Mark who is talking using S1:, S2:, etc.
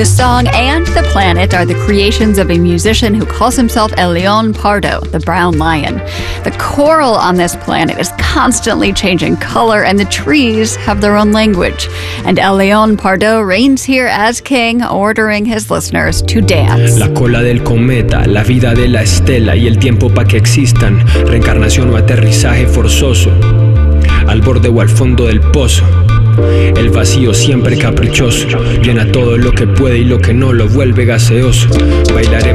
S1: The song and the planet are the creations of a musician who calls himself El León Pardo, the brown lion. The coral on this planet is constantly changing color, and the trees have their own language. And El León Pardo reigns here as king, ordering his listeners to dance.
S2: La cola del cometa, la vida de la estela y el tiempo para que existan, reencarnación o aterrizaje forzoso, al borde o al fondo del pozo. El vacío siempre caprichoso, llena todo lo que puede y lo que no lo vuelve gaseoso. Bailaremos